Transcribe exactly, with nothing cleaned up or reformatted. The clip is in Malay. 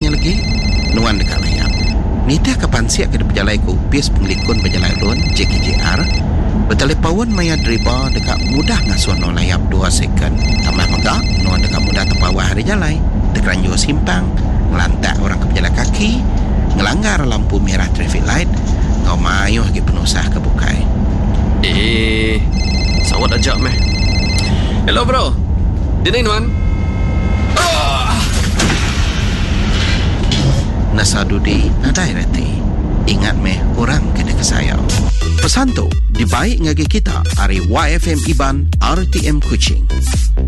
nya lagi nuan dekat layap. Nita kapan siap ke berjalai ke upis penglikun berjalai lun J K J R. Bertelepawon maya driba dekat mudah ngasuh no layap dua second. Tambah maka nuan dekat mudah terpawah hari jalai. Dekeranjur simpang, ngelantak orang ke berjalan kaki, ngelanggar lampu merah traffic light, ngau mayuh lagi penusah ke bukai. Eh, sawat ajak meh. Hello bro. Dini nuan. Oh. Nasadudi nadai reti. Ingat meh orang kena kesayau. Pesan tu dibaik ngagi kita hari Y F M Iban R T M Kuching.